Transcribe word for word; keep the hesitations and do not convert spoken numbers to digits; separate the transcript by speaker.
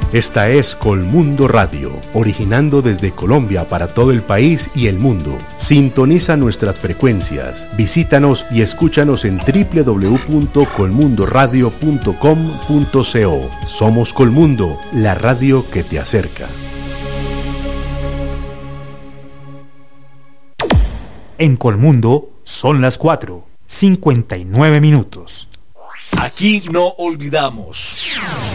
Speaker 1: Esta es Colmundo Radio, originando desde Colombia para todo el país y el mundo. Sintoniza nuestras frecuencias, visítanos y escúchanos en doble u doble u doble u punto colmundo radio punto com punto co. Somos Colmundo, la radio que te acerca.
Speaker 2: En Colmundo son las cuatro, cincuenta y nueve minutos.
Speaker 3: Aquí no olvidamos.